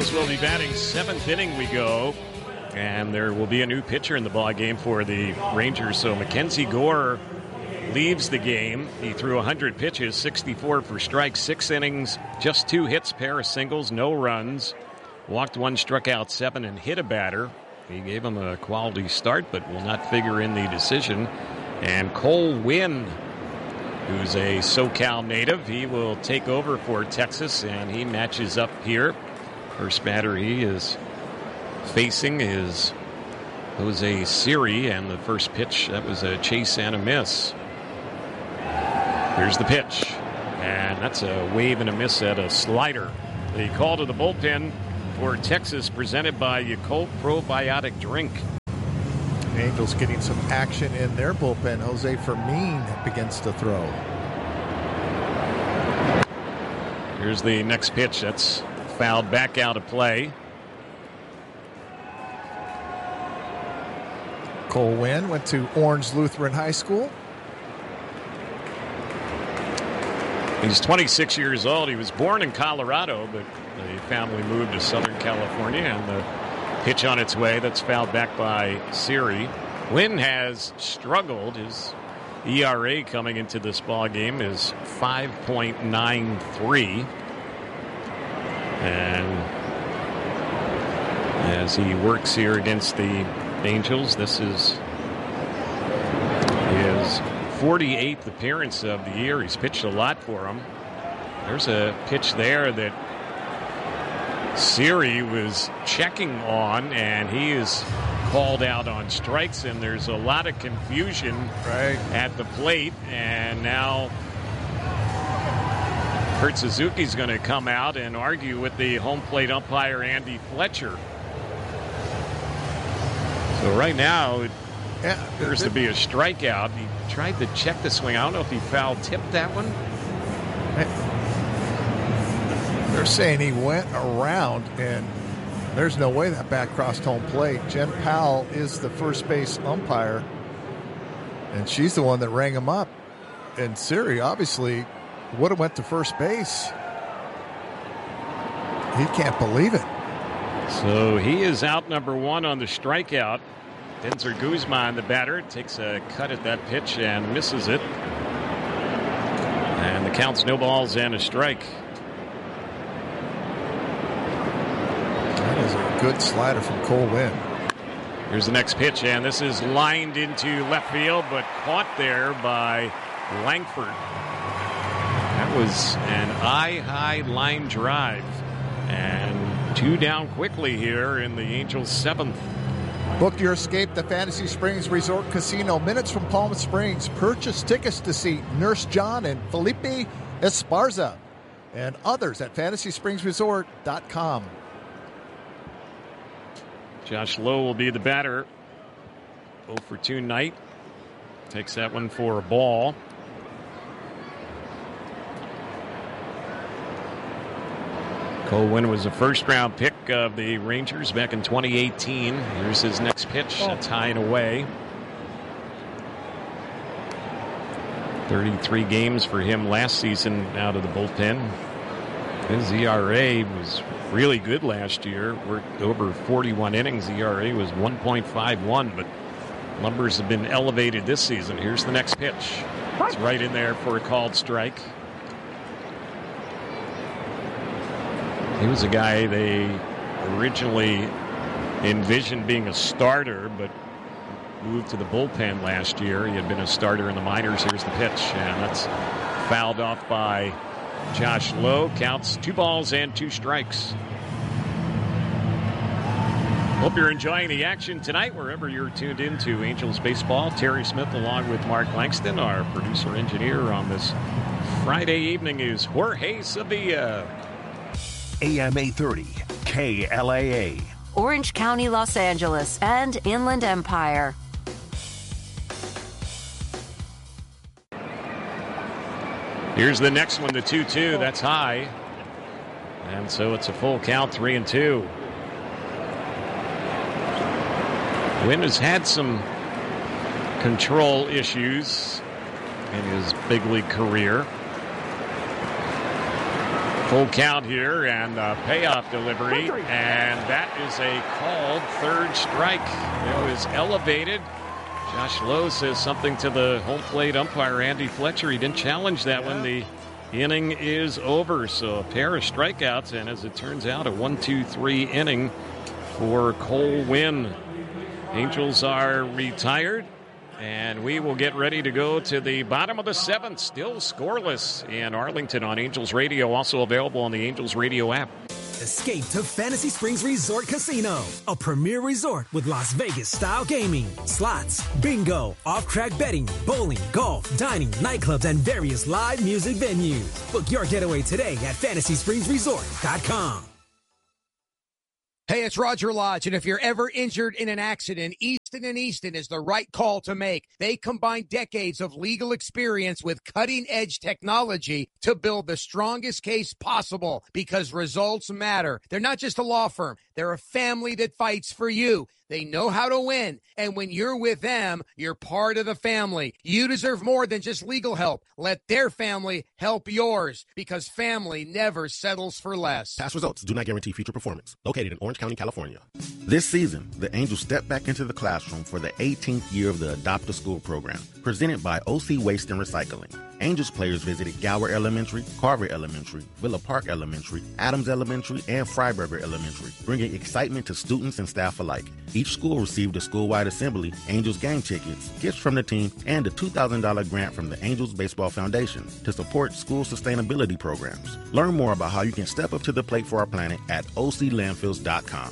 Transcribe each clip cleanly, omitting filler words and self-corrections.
Angels will be batting 7th inning we go, and there will be a new pitcher in the ball game for the Rangers. So Mackenzie Gore leaves the game. He threw 100 pitches, 64 for strikes, 6 innings, just 2 hits, pair of singles, no runs. Walked 1, struck out 7, and hit a batter. He gave him a quality start, but will not figure in the decision. And Cole Winn, who's a SoCal native, he will take over for Texas, and he matches up here. First batter he is facing is Jose Siri, and the first pitch, that was a chase and a miss. Here's the pitch, and that's a wave and a miss at a slider. The call to the bullpen for Texas, presented by Yakult Probiotic Drink. The Angels getting some action in their bullpen. Jose Fermin begins to throw. Here's the next pitch. That's fouled back out of play. Cole Winn went to Orange Lutheran High School. He's 26 years old. He was born in Colorado, but the family moved to Southern California, and the pitch on its way, that's fouled back by Siri. Winn has struggled. His ERA coming into this ball game is 5.93. And as he works here against the Angels, this is his 48th appearance of the year. He's pitched a lot for them. There's a pitch there that Siri was checking on, and he is called out on strikes, and there's a lot of confusion at the plate. And now Kurt Suzuki's going to come out and argue with the home plate umpire, Andy Fletcher. So right now it appears to be a strikeout. He tried to check the swing. I don't know if he foul tipped that one. They're saying he went around, and there's no way that bat crossed home plate. Jen Powell is the first base umpire, and she's the one that rang him up. And Siri obviously would have went to first base. He can't believe it. So he is out number 1 on the strikeout. Denzer Guzman, the batter, takes a cut at that pitch and misses it. And the count's no balls and a strike. That is a good slider from Cole Winn. Here's the next pitch, and this is lined into left field, but caught there by Langford. That was an eye-high line drive. And 2 down quickly here in the Angels' 7th. Book your escape to Fantasy Springs Resort Casino, minutes from Palm Springs. Purchase tickets to see Nurse John and Felipe Esparza and others at FantasySpringsResort.com. Josh Lowe will be the batter. 0 for 2 night. Takes that one for a ball. Cole Winn was a first-round pick of the Rangers back in 2018. Here's his next pitch. That's high and away. 33 games for him last season out of the bullpen. His ERA was really good last year. Worked over 41 innings. ERA was 1.51, but numbers have been elevated this season. Here's the next pitch. It's right in there for a called strike. He was a guy they originally envisioned being a starter, but moved to the bullpen last year. He had been a starter in the minors. Here's the pitch, and that's fouled off by Josh Lowe. Counts 2 balls and 2 strikes. Hope you're enjoying the action tonight wherever you're tuned into Angels baseball. Terry Smith along with Mark Langston, our producer-engineer on this Friday evening, is Jorge Sevilla. AM 830, KLAA. Orange County, Los Angeles, and Inland Empire. Here's the next one, the 2-2. That's high. And so it's a full count, 3-2. Winn has had some control issues in his big league career. Full count here and payoff delivery, and that is a called third strike. It was elevated. Josh Lowe says something to the home plate umpire, Andy Fletcher. He didn't challenge that one. The inning is over, so a pair of strikeouts, and as it turns out, a 1-2-3 inning for Cole Winn. Angels are retired, and we will get ready to go to the bottom of the seventh. Still scoreless in Arlington on Angels Radio, also available on the Angels Radio app. Escape to Fantasy Springs Resort Casino, a premier resort with Las Vegas-style gaming, slots, bingo, off-track betting, bowling, golf, dining, nightclubs, and various live music venues. Book your getaway today at FantasySpringsResort.com. Hey, it's Roger Lodge, and if you're ever injured in an accident, Easton & Easton is the right call to make. They combine decades of legal experience with cutting-edge technology to build the strongest case possible because results matter. They're not just a law firm. They're a family that fights for you. They know how to win, and when you're with them, you're part of the family. You deserve more than just legal help. Let their family help yours, because family never settles for less. Past results do not guarantee future performance. Located in Orange County, California. This season, the Angels step back into the classroom for the 18th year of the Adopt a School program, presented by OC Waste and Recycling. Angels players visited Gower Elementary, Carver Elementary, Villa Park Elementary, Adams Elementary, and Freiberger Elementary, bringing excitement to students and staff alike. Each school received a school-wide assembly, Angels game tickets, gifts from the team, and a $2,000 grant from the Angels Baseball Foundation to support school sustainability programs. Learn more about how you can step up to the plate for our planet at oclandfills.com.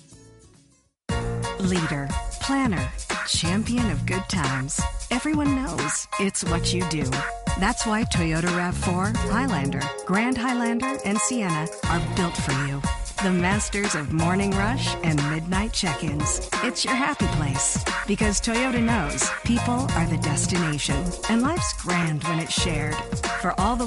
Leader, planner, champion of good times. Everyone knows it's what you do. That's why Toyota RAV4, Highlander, Grand Highlander, and Sienna are built for you. The masters of morning rush and midnight check-ins. It's your happy place. Because Toyota knows people are the destination. And life's grand when it's shared. For all the